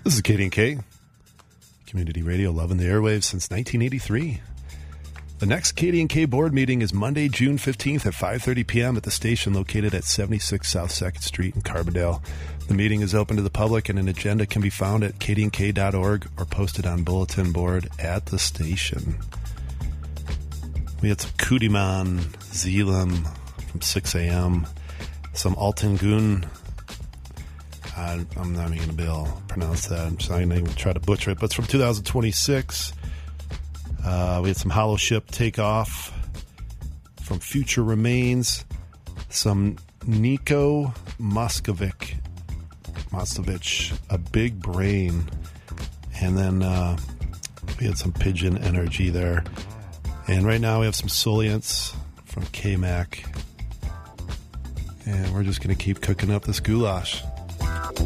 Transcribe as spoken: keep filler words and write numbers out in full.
This is K D and K, community radio loving the airwaves since nineteen eighty-three. The next K D and K board meeting is Monday, June fifteenth at five thirty p.m. at the station located at seventy-six South second Street in Carbondale. The meeting is open to the public and an agenda can be found at k d n k dot org or posted on bulletin board at the station. We had some Kudiman, Zeelam from six a.m., some Altingun. I, I'm not even going to be able to pronounce that. I'm just not going to even try to butcher it. But it's from two thousand twenty-six. Uh, we had some Hollow Ship Takeoff from Future Remains. Some Nico Moskovic. Mostovich, A Big Brain. And then uh, we had some Pigeon Energy there. And right now we have some Soliance from K-Mac. And we're just going to keep cooking up this goulash.